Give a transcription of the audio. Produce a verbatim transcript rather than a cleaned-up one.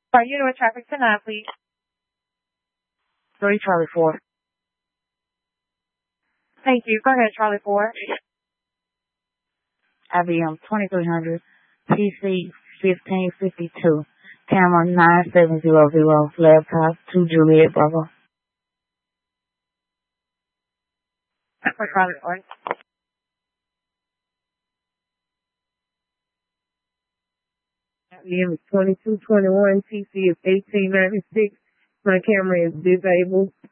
Are you doing traffic tonight, please? three Charlie four. Thank you. Go ahead, Charlie four. I B M twenty-three hundred, P C fifteen fifty-two, camera nine seven zero zero, laptop two Juliet Bravo. For Charlie four. I B M is twenty-two twenty-one, P C is eighteen ninety-six. My camera is disabled.